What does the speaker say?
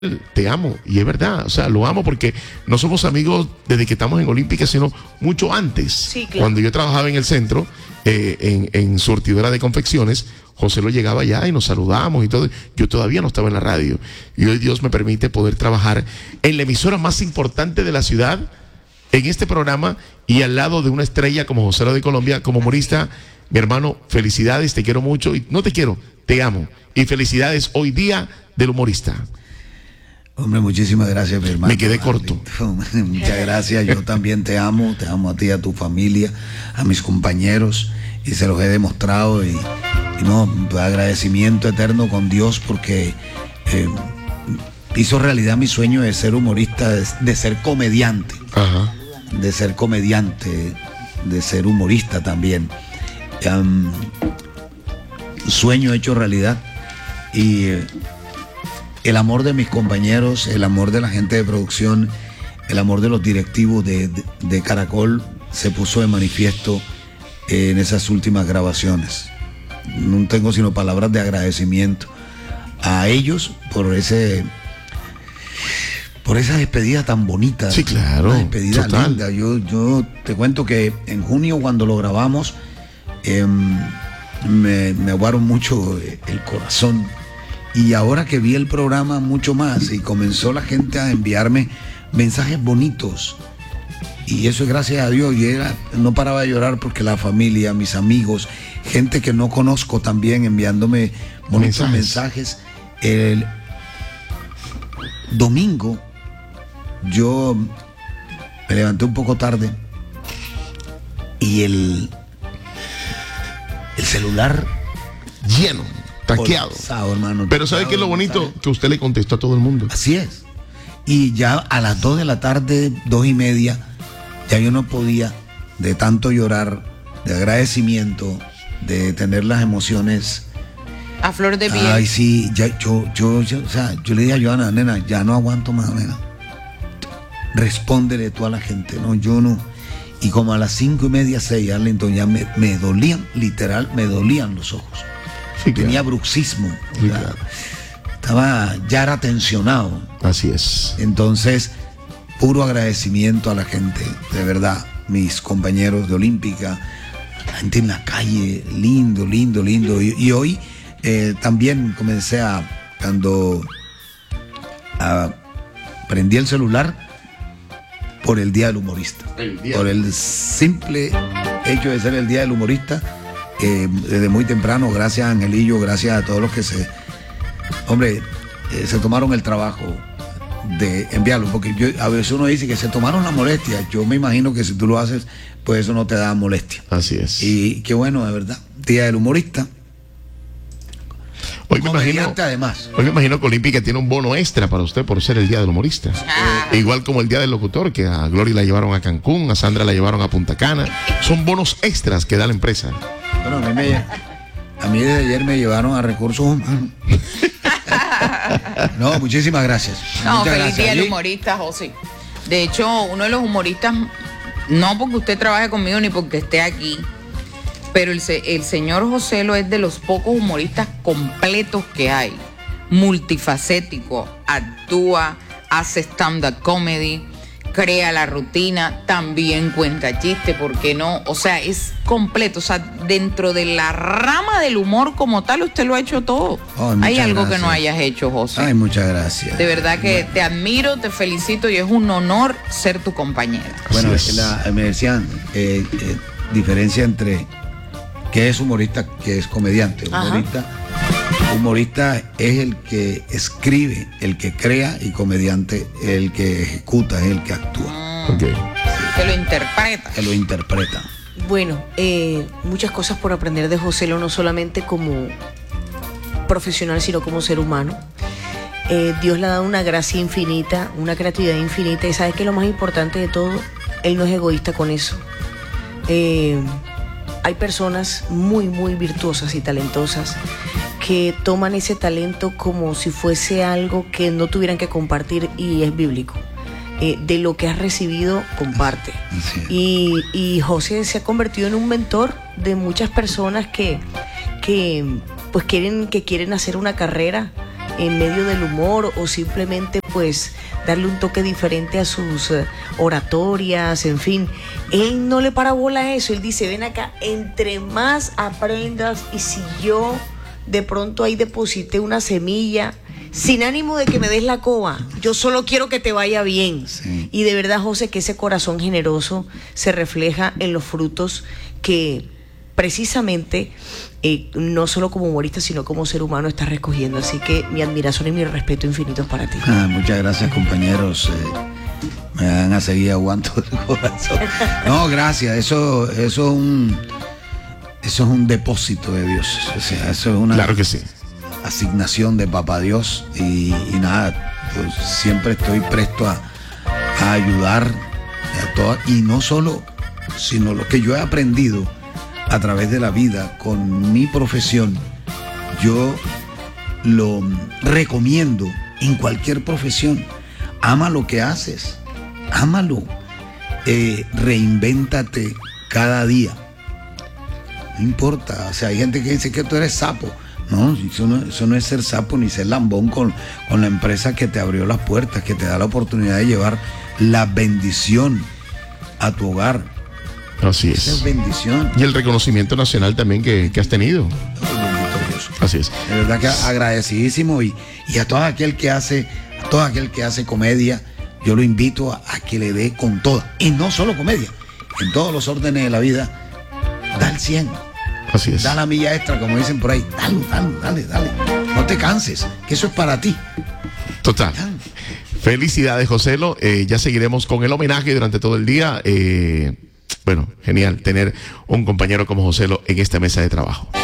te amo, y es verdad, o sea, lo amo porque no somos amigos desde que estamos en Olímpica, sino mucho antes. Sí, claro. Cuando yo trabajaba en el centro, en surtidora de confecciones, José lo llegaba allá y nos saludamos y todo. Yo todavía no estaba en la radio. Y hoy Dios me permite poder trabajar en la emisora más importante de la ciudad, en este programa, y al lado de una estrella como José Lo de Colombia, como humorista. Mi hermano, felicidades, te quiero mucho, y no te quiero, te amo. Y felicidades hoy día del humorista. Hombre, muchísimas gracias, mi hermano. Me quedé corto. Muchas gracias, yo también te amo a ti, a tu familia, a mis compañeros, y se los he demostrado, y no, agradecimiento eterno con Dios porque hizo realidad mi sueño de ser humorista, de ser comediante. Ajá. De ser comediante, de ser humorista también. Sueño hecho realidad, y el amor de mis compañeros, el amor de la gente de producción, el amor de los directivos de Caracol se puso de manifiesto en esas últimas grabaciones. No tengo sino palabras de agradecimiento a ellos por esa despedida tan bonita. Sí, claro. Una despedida total. linda. Yo te cuento que en junio, cuando lo grabamos, me aguaron mucho el corazón. Y ahora que vi el programa, mucho más. Y comenzó la gente a enviarme mensajes bonitos. Y eso es gracias a Dios. Y no paraba de llorar porque la familia, mis amigos, gente que no conozco también enviándome bonitos mensajes. El domingo yo me levanté un poco tarde y el celular Lleno, taqueado. Colapsado, hermano. Pero ¿sabe qué es lo bonito? Que usted le contestó a todo el mundo. Así es. Y ya a las 2 de la tarde, 2:30, ya yo no podía, de tanto llorar, de agradecimiento, de tener las emociones A flor de piel. Ay, sí, ya, yo le dije a Joana, nena, ya no aguanto más, nena. Respóndele tú a la gente, no, yo no. Y como a las 5:30, 6, Arlington, ya me dolían, literal, me dolían los ojos. Sí, Tenía claro. bruxismo. Sí, O sea, claro. ya era tensionado. Así es. Entonces, puro agradecimiento a la gente, de verdad, mis compañeros de Olímpica, la gente en la calle, lindo, lindo, lindo. Y hoy también comencé cuando prendí el celular por el Día del Humorista. Por el simple hecho de ser el Día del Humorista, desde muy temprano, gracias a Angelillo, gracias a todos los que se tomaron el trabajo de enviarlo, porque a veces uno dice que se tomaron la molestia. Yo me imagino que si tú lo haces, pues eso no te da molestia. Así es. Y qué bueno, de verdad. Día del Humorista. Hoy me imagino, además. hoy me imagino que Olímpica tiene un bono extra para usted por ser el Día del Humorista. Igual como el Día del Locutor, que a Glory la llevaron a Cancún, a Sandra la llevaron a Punta Cana. Son bonos extras que da la empresa. Bueno, a mí desde ayer me llevaron a Recursos Humanos. No, muchísimas gracias. No, Muchas feliz gracias. día del humorista, José. De hecho, uno de los humoristas, no porque usted trabaje conmigo ni porque esté aquí, pero el señor José Lo es de los pocos humoristas completos que hay. Multifacético, actúa, hace stand-up comedy, crea la rutina, también cuenta chiste, ¿por qué no? O sea, es completo. O sea, dentro de la rama del humor como tal, usted lo ha hecho todo. Oh, Hay algo gracias. que no hayas hecho, José. Ay, muchas gracias. De verdad que te admiro, te felicito y es un honor ser tu compañera. Bueno, Así es es. que me decían, diferencia entre qué es humorista, qué es comediante. Humorista es el que escribe, el que crea, y comediante el que ejecuta, es el que actúa, Ok. Que lo interpreta. que lo interpreta. Bueno, muchas cosas por aprender de José Lo, no solamente como profesional, sino como ser humano. Dios le ha dado una gracia infinita, una creatividad infinita, y sabes que lo más importante de todo, él no es egoísta con eso. Hay personas muy, muy virtuosas y talentosas que toman ese talento como si fuese algo que no tuvieran que compartir, y es bíblico. De lo que has recibido, comparte. Así es. Y José se ha convertido en un mentor de muchas personas que quieren hacer una carrera en medio del humor o simplemente pues darle un toque diferente a sus oratorias, en fin. Él no le para bola a eso, él dice, ven acá, entre más aprendas y si yo de pronto ahí deposité una semilla, sin ánimo de que me des la coba, yo solo quiero que te vaya bien. Sí. Y de verdad, José, que ese corazón generoso se refleja en los frutos que precisamente no solo como humorista, sino como ser humano estás recogiendo. Así que mi admiración y mi respeto infinitos para ti. Muchas gracias, compañeros. Me van a seguir aguanto el corazón. No, gracias. Eso es un depósito de Dios. O sea, eso es una Claro que sí. asignación de Papá Dios y nada, pues siempre estoy presto a ayudar a todas, y no solo, sino lo que yo he aprendido a través de la vida con mi profesión, yo lo recomiendo en cualquier profesión. Ama lo que haces, ámalo, reinvéntate cada día. No importa, o sea, hay gente que dice que tú eres sapo. No, eso no es ser sapo ni ser lambón con la empresa que te abrió las puertas, que te da la oportunidad de llevar la bendición a tu hogar. Así Esa es es. bendición. Y el reconocimiento nacional también que has tenido. Bendito Dios. Así es. De verdad que agradecidísimo y a todo aquel que hace comedia, yo lo invito a que le dé con toda. Y no solo comedia, en todos los órdenes de la vida, da el 100. Así es. Da la milla extra, como dicen por ahí. Dale. No te canses, que eso es para ti. Total. Felicidades, Joselo. Ya seguiremos con el homenaje durante todo el día. Bueno, genial tener un compañero como Joselo en esta mesa de trabajo.